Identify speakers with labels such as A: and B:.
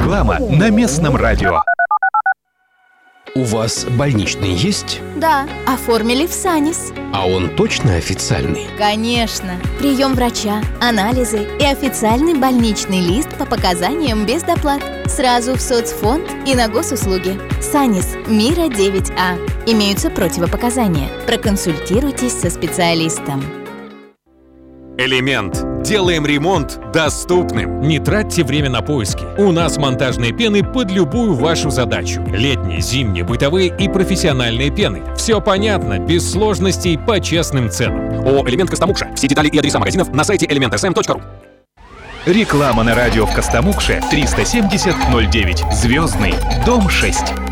A: Реклама на местном радио.
B: У вас больничный есть?
C: Да, оформили в САНИС.
B: А он точно официальный?
C: Конечно. Прием врача, анализы и официальный больничный лист по показаниям без доплат. Сразу в соцфонд и на госуслуги. САНИС Мира 9А. Имеются противопоказания. Проконсультируйтесь со специалистом.
D: Элемент. Делаем ремонт доступным.
E: Не тратьте время на поиски. У нас монтажные пены под любую вашу задачу. Летние, зимние, бытовые и профессиональные пены. Все понятно, без сложностей, по честным ценам.
D: ООО «Элемент Костомукша». Все детали и адреса магазинов на сайте elementsm.ru.
A: Реклама на радио в Костомукше 370 09. Звездный, дом 6.